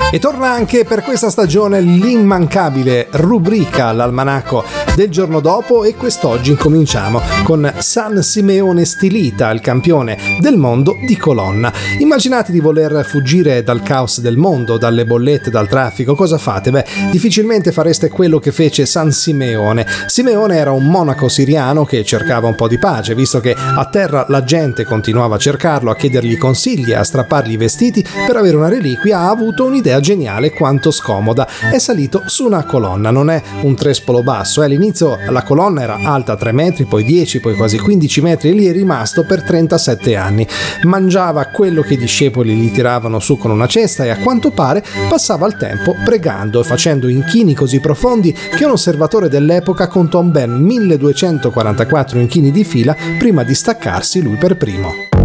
E torna anche per questa stagione l'immancabile rubrica all'almanacco del giorno dopo, e quest'oggi incominciamo con San Simeone Stilita, il campione del mondo di colonna. Immaginate di voler fuggire dal caos del mondo, dalle bollette, dal traffico. Cosa fate? Beh, difficilmente fareste quello che fece San Simeone. Simeone era un monaco siriano che cercava un po' di pace, visto che a terra la gente continuava a cercarlo, a chiedergli consigli, a strappargli i vestiti per avere una reliquia. Ha avuto un'idea geniale quanto scomoda: è salito su una colonna. Non è un trespolo basso, all'inizio la colonna era alta 3 metri, poi 10, poi quasi 15 metri, e lì è rimasto per 37 anni. Mangiava quello che i discepoli gli tiravano su con una cesta, e a quanto pare passava il tempo pregando e facendo inchini così profondi che un osservatore dell'epoca contò ben 1244 inchini di fila prima di staccarsi lui per primo.